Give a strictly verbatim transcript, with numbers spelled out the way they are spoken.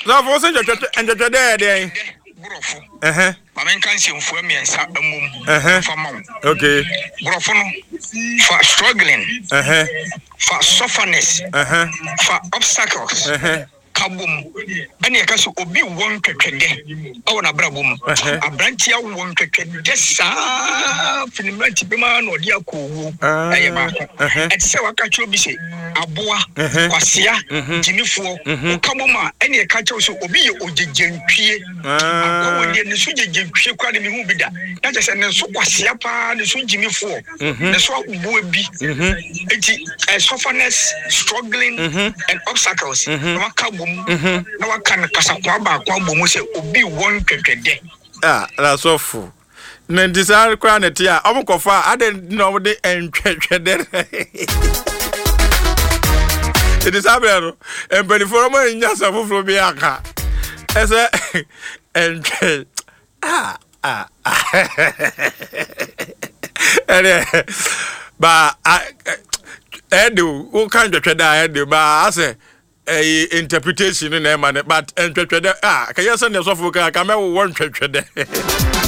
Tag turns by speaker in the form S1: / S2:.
S1: na for say enjoy there there
S2: Brofo.
S1: Eh eh.
S2: Mama kan se mfo amiensa amom.
S1: Eh
S2: Fa mawo.
S1: Okay.
S2: Brofo no for struggling.
S1: Eh eh.
S2: For sufferness.
S1: Eh eh.
S2: For obstacles.
S1: Eh eh.
S2: Kabum. Ani aka so obi won twetwede. Awo na brabum. Abrantia won twetwede saa finimranti bema na odi akowo. Aye ba. Etise waka cho bi se aboa kwasia jinifuo kabuma ani aka cho so obi ye ogegentwie. Akowo de ne so gegentwie kwa ne hu bi da. Na je se ne so kwasia pa ne so jinifuo. Ne so abuo bi. Enti sufferness, struggling and obstacles. Waka
S1: Mhm.
S2: Na waka kasa kwa ba kwa bomu se obi won twetwede.
S1: Ah, that's so full. Na desire kwa na tia, omukofa ade no de entwetwede. It is abero. En beniforo mo nya safofro bi aka. Ese entwe. Ah, ah. Ere ba edu o kan twetwede edu ba ase a interpretation in a man, but and ah, can you send yourself a camera one twetwede?